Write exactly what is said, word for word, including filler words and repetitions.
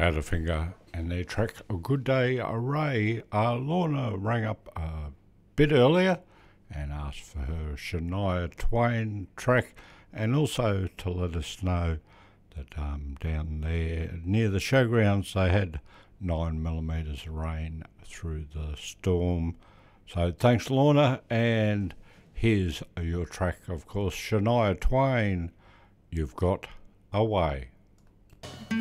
Powderfinger and their track A Good Day Array. Uh, Lorna rang up a bit earlier and asked for her Shania Twain track, and also to let us know that um, down there near the showgrounds they had nine millimetres of rain through the storm. So thanks, Lorna, and here's your track, of course, Shania Twain, You've Got a Way.